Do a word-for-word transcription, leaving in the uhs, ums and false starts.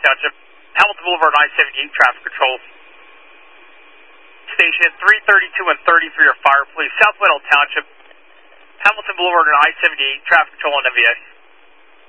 Township. Hamilton Boulevard I seventy-eight traffic control. Station three thirty-two and thirty for your fire, please. South Whittle Township. Hamilton Boulevard and I seventy-eight traffic control on M V A.